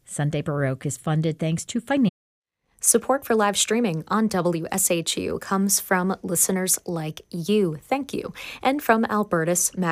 Sunday Baroque is funded thanks to financial Support for live streaming on WSHU comes from listeners like you. Thank you. And from Albertus